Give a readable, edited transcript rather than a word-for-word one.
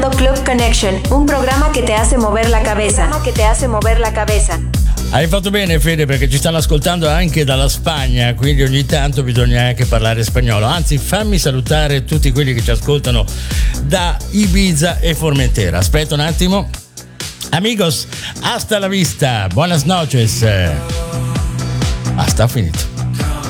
Club Connection, un programma che te hace mover la cabeza. Hai fatto bene, Fede, perché ci stanno ascoltando anche dalla Spagna, quindi ogni tanto bisogna anche parlare spagnolo. Anzi, fammi salutare tutti quelli che ci ascoltano da Ibiza e Formentera. Aspetta un attimo. Amigos, hasta la vista, buenas noches. Basta, ho finito.